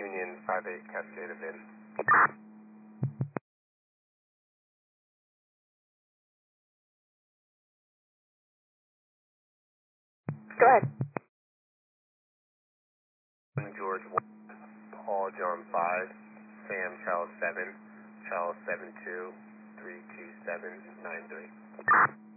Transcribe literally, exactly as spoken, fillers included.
Union five eight Cascade in. Go ahead. George one, Paul John five, Sam Charles seven, Charles seven two, three two seven nine three.